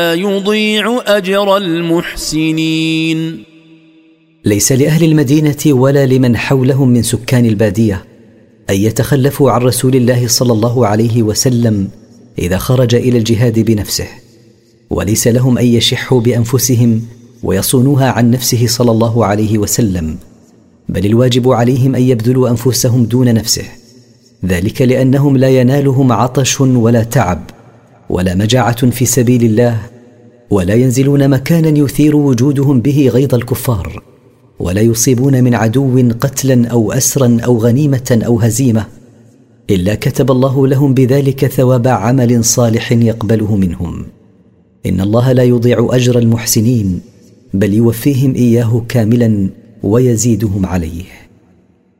يضيع أجر المحسنين. ليس لأهل المدينة ولا لمن حولهم من سكان البادية أن يتخلفوا عن رسول الله صلى الله عليه وسلم إذا خرج إلى الجهاد بنفسه، وليس لهم أن يشحوا بأنفسهم ويصونوها عن نفسه صلى الله عليه وسلم، بل الواجب عليهم أن يبذلوا أنفسهم دون نفسه، ذلك لأنهم لا ينالهم عطش ولا تعب ولا مجاعة في سبيل الله، ولا ينزلون مكانا يثير وجودهم به غيظ الكفار، ولا يصيبون من عدو قتلا أو أسرا أو غنيمة أو هزيمة، إلا كتب الله لهم بذلك ثواب عمل صالح يقبله منهم. إن الله لا يضيع أجر المحسنين، بل يوفيهم إياه كاملا ويزيدهم عليه.